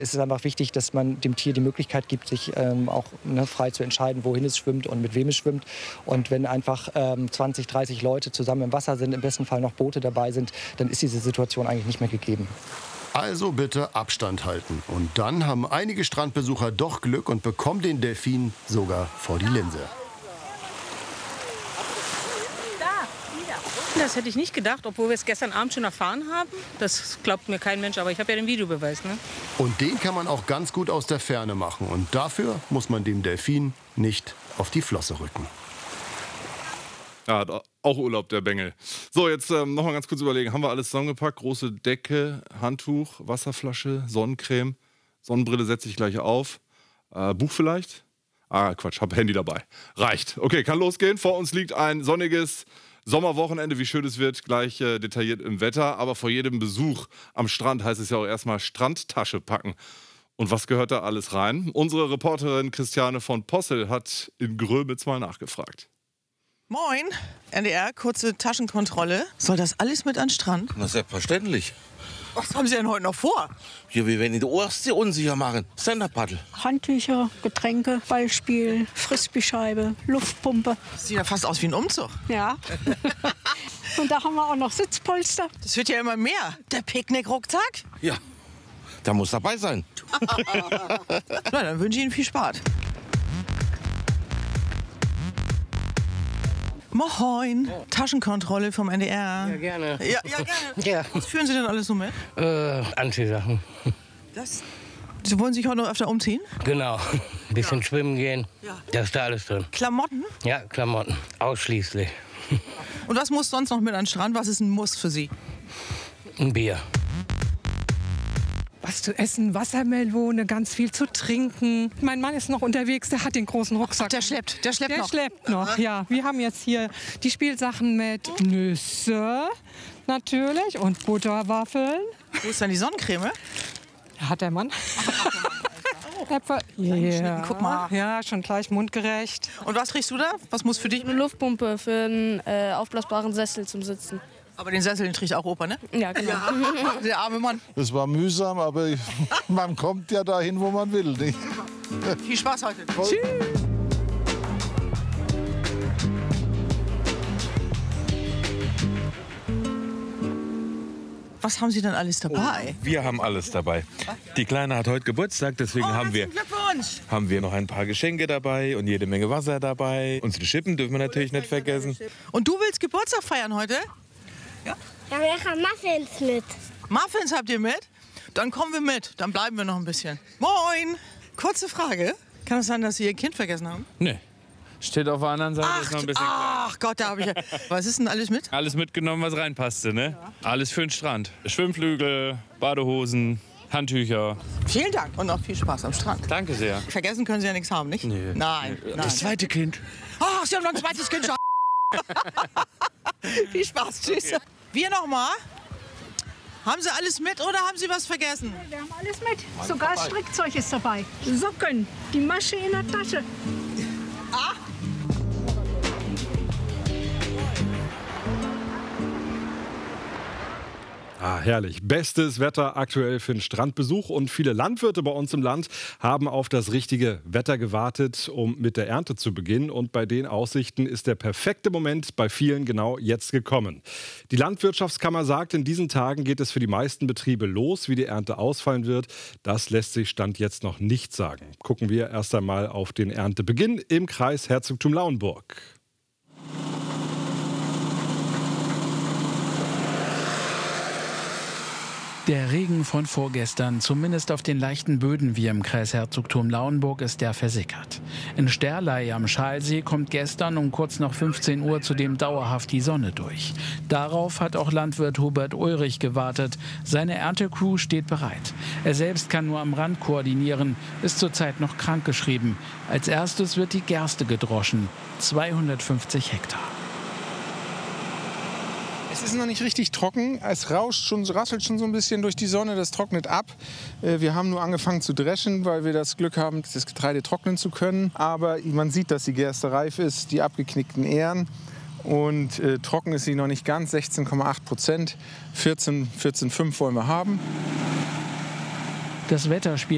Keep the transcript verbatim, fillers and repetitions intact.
Es ist einfach wichtig, dass man dem Tier die Möglichkeit gibt, sich ähm, auch ne, frei zu entscheiden, wohin es schwimmt und mit wem es schwimmt. Und wenn einfach ähm, zwanzig, dreißig Leute zusammen im Wasser sind, im besten Fall noch Boote dabei sind, dann ist diese Situation eigentlich nicht mehr gegeben. Also bitte Abstand halten. Und dann haben einige Strandbesucher doch Glück und bekommen den Delfin sogar vor die Linse. Das hätte ich nicht gedacht, obwohl wir es gestern Abend schon erfahren haben. Das glaubt mir kein Mensch, aber ich habe ja den Videobeweis. Ne? Und den kann man auch ganz gut aus der Ferne machen. Und dafür muss man dem Delfin nicht auf die Flosse rücken. Ja, hat auch Urlaub, der Bengel. So, jetzt ähm, noch mal ganz kurz überlegen. Haben wir alles zusammengepackt? Große Decke, Handtuch, Wasserflasche, Sonnencreme. Sonnenbrille setze ich gleich auf. Äh, Buch vielleicht? Ah, Quatsch, hab Handy dabei. Reicht. Okay, kann losgehen. Vor uns liegt ein sonniges Sommerwochenende, wie schön es wird, gleich äh, detailliert im Wetter. Aber vor jedem Besuch am Strand heißt es ja auch erstmal Strandtasche packen. Und was gehört da alles rein? Unsere Reporterin Christiane von Possel hat in Grömitz mal nachgefragt. Moin, N D R, kurze Taschenkontrolle. Soll das alles mit an den Strand? Na, selbstverständlich. Was haben Sie denn heute noch vor? Ja, wir werden die Ostsee unsicher machen. Stand-up-Paddle. Handtücher, Getränke, Ballspiel, Frisbeescheibe, Luftpumpe. Das sieht ja fast aus wie ein Umzug. Ja. Und da haben wir auch noch Sitzpolster. Das wird ja immer mehr. Der Picknick-Rucksack? Ja, da muss dabei sein. Na, dann wünsche ich Ihnen viel Spaß. Moin, Taschenkontrolle vom N D R. Ja, gerne. Ja, ja, gerne. Ja. Was führen Sie denn alles so mit? Äh, Anziehsachen. Das, Sie wollen sich heute noch öfter umziehen? Genau. Ein bisschen Ja. schwimmen gehen. Ja. Da ist da alles drin. Klamotten? Ja, Klamotten. Ausschließlich. Und was muss sonst noch mit an den Strand? Was ist ein Muss für Sie? Ein Bier. Was zu essen, Wassermelone, ganz viel zu trinken. Mein Mann ist noch unterwegs, der hat den großen Rucksack. Ach, der schleppt, der schleppt der noch. schleppt noch, ja. Wir haben jetzt hier die Spielsachen mit Nüsse natürlich und Butterwaffeln. Wo ist denn die Sonnencreme? Hat der Mann. Äpfel. Ja. Guck mal. Ja, schon gleich mundgerecht. Und was kriegst du da? Was muss für dich? Eine Luftpumpe für einen äh, aufblasbaren Sessel zum Sitzen. Aber den Sessel, den trägt auch Opa, ne? Ja, genau. Ja. Der arme Mann. Es war mühsam, aber ich, man kommt ja dahin, wo man will. Nicht? Viel Spaß heute. Voll. Tschüss. Was haben Sie denn alles dabei? Oh, wir haben alles dabei. Die Kleine hat heute Geburtstag, deswegen Oh, haben, wir, Glückwunsch. haben wir noch ein paar Geschenke dabei und jede Menge Wasser dabei. Unsere Schippen dürfen wir natürlich nicht vergessen. Und du willst Geburtstag feiern heute? Ja, wir haben Muffins mit. Muffins habt ihr mit? Dann kommen wir mit. Dann bleiben wir noch ein bisschen. Moin. Kurze Frage. Kann es sein, dass Sie Ihr Kind vergessen haben? Nee. Steht auf der anderen Seite. Ach, ist noch ein bisschen ach Gott, da habe ich ja. Was ist denn alles mit? Alles mitgenommen, was reinpasste, ne? Ja. Alles für den Strand. Schwimmflügel, Badehosen, Handtücher. Vielen Dank und noch viel Spaß am Strand. Danke sehr. Vergessen können Sie ja nichts haben, nicht? Nee. Nein, nein. Das zweite Kind. Ach, Sie haben noch ein zweites Kind. Viel Spaß, tschüss. Okay. Wir noch mal. Haben Sie alles mit oder haben Sie was vergessen? Wir haben alles mit. Sogar Strickzeug ist dabei. Socken, die Masche in der Tasche. Ah. Ah, herrlich. Bestes Wetter aktuell für einen Strandbesuch. Und viele Landwirte bei uns im Land haben auf das richtige Wetter gewartet, um mit der Ernte zu beginnen. Und bei den Aussichten ist der perfekte Moment bei vielen genau jetzt gekommen. Die Landwirtschaftskammer sagt, in diesen Tagen geht es für die meisten Betriebe los. Wie die Ernte ausfallen wird, das lässt sich Stand jetzt noch nicht sagen. Gucken wir erst einmal auf den Erntebeginn im Kreis Herzogtum Lauenburg. Der Regen von vorgestern, zumindest auf den leichten Böden wie im Kreis Herzogtum Lauenburg, ist der versickert. In Sterlei am Schalsee kommt gestern um kurz nach fünfzehn Uhr zudem dauerhaft die Sonne durch. Darauf hat auch Landwirt Hubert Ulrich gewartet. Seine Erntecrew steht bereit. Er selbst kann nur am Rand koordinieren, ist zurzeit noch krankgeschrieben. Als erstes wird die Gerste gedroschen, zweihundertfünfzig Hektar. Es ist noch nicht richtig trocken. Es rauscht schon, rasselt schon so ein bisschen durch die Sonne. Das trocknet ab. Wir haben nur angefangen zu dreschen, weil wir das Glück haben, das Getreide trocknen zu können. Aber man sieht, dass die Gerste reif ist, die abgeknickten Ähren. Und äh, trocken ist sie noch nicht ganz, sechzehn Komma acht Prozent. vierzehn, vierzehn Komma fünf wollen wir haben. Das Wetter spielt